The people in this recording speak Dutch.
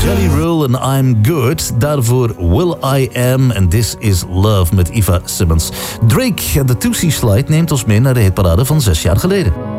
Jelly Roll en I'm Good. Daarvoor Will I Am en This Is Love met Eva Simmons. Drake en de Tootsie Slide neemt ons mee naar de hitparade van 6 jaar geleden.